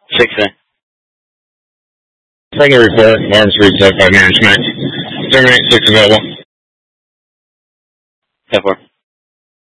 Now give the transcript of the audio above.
6A. Second report, Lawrence Reed, Sub 5 Management. Terminate 6 available. 10-4.